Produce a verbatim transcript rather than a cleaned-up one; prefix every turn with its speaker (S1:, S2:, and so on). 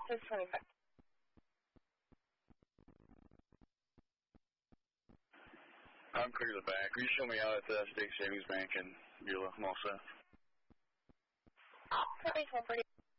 S1: six twenty-five.
S2: I'm clear to the back. Will you show me out at the State Savings Bank in Beulah? I'm all set.
S1: Sorry, one forty.